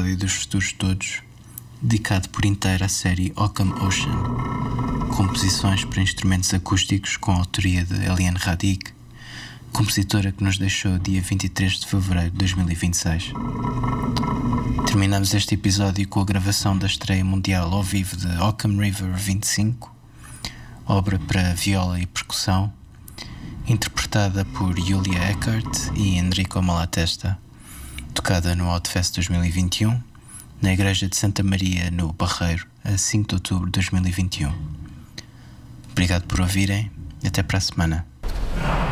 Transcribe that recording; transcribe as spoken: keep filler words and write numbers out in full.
episódio dos Futuros Todos, dedicado por inteiro à série Occam Ocean, composições para instrumentos acústicos com a autoria de Eliane Radic, compositora que nos deixou dia vinte e três de fevereiro de dois mil e vinte e seis. Terminamos este episódio com a gravação da estreia mundial ao vivo de Occam River vinte e cinco, obra para viola e percussão, interpretada por Julia Eckert e Enrico Malatesta, tocada no Outfest dois mil e vinte e um, na Igreja de Santa Maria, no Barreiro, a cinco de outubro de dois mil e vinte e um. Obrigado por ouvirem e até para a semana.